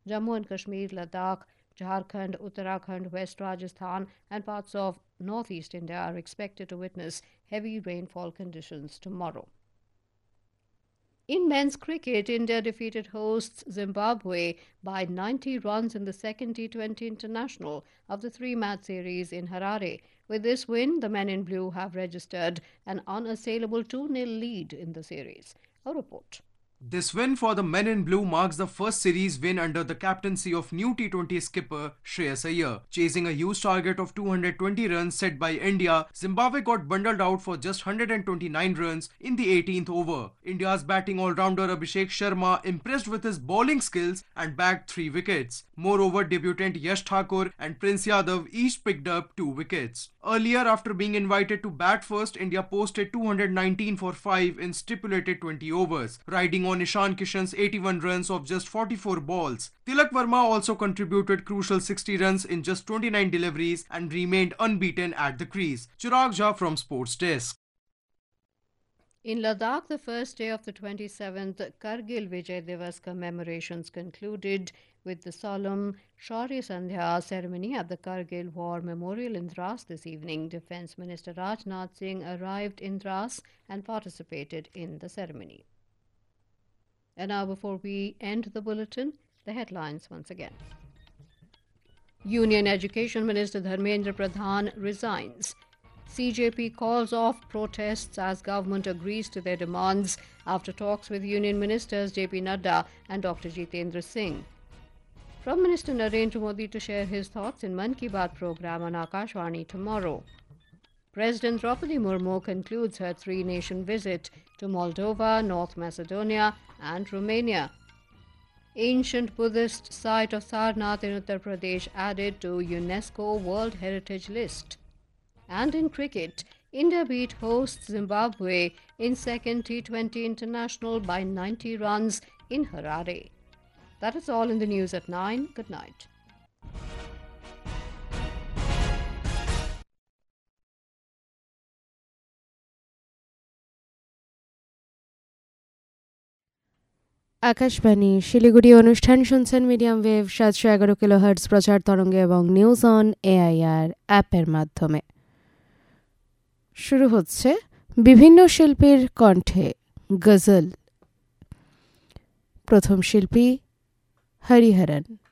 Jammu and Kashmir, Ladakh, Jharkhand, Uttarakhand, West Rajasthan, and parts of northeast India are expected to witness heavy rainfall conditions tomorrow. In men's cricket, India defeated hosts Zimbabwe by 90 runs in the second T20 international of the three-match series in Harare. With this win, the men in blue have registered an unassailable 2-0 lead in the series. A report. This win for the men in blue marks the first series win under the captaincy of new T20 skipper Shreyas Iyer. Chasing a huge target of 220 runs set by India, Zimbabwe got bundled out for just 129 runs in the 18th over. India's batting all-rounder Abhishek Sharma impressed with his bowling skills and bagged 3 wickets. Moreover, debutant Yash Thakur and Prince Yadav each picked up 2 wickets. Earlier, after being invited to bat first, India posted 219 for 5 in stipulated 20 overs, riding on Ishan Kishan's 81 runs of just 44 balls. Tilak Verma also contributed crucial 60 runs in just 29 deliveries and remained unbeaten at the crease. Chirag Jha from Sports Desk. In Ladakh, the first day of the 27th Kargil Vijay Divas commemorations concluded with the solemn Shaurya Sandhya ceremony at the Kargil War Memorial in Dras this evening. Defence Minister Rajnath Singh arrived in Dras and participated in the ceremony. And now, before we end the bulletin, the headlines once again. Union Education Minister Dharmendra Pradhan resigns. CJP calls off protests as government agrees to their demands after talks with Union Ministers JP Nadda and Dr. Jitendra Singh. From Minister Narendra Modi to share his thoughts in Mann Ki Baat program on Akashvani tomorrow. President Draupadi Murmu concludes her 3-nation visit to Moldova, North Macedonia and Romania. Ancient Buddhist site of Sarnath in Uttar Pradesh added to UNESCO World Heritage List. And in cricket, India beat hosts Zimbabwe in second T20 international by 90 runs in Harare. That is all in the news at 9. Good night. Akashvani Siliguri অনুষ্ঠান শুনছেন medium wave 711 kilohertz প্রচার তরঙ্গে এবং news on AIR অ্যাপের মাধ্যমে। শুরু হচ্ছে বিভিন্ন শিল্পীর কণ্ঠে গজল। প্রথম শিল্পী হরিহরন।